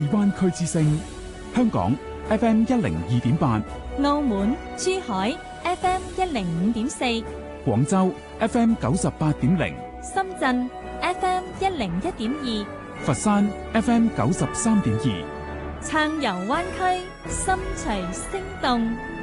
灣區之聲，香港 FM 102.8， 澳門、珠海 FM 105.4， 廣州 FM 98.0， 深圳 FM 101.2， 佛山 FM 93.2， 暢遊灣區，心隨聲動。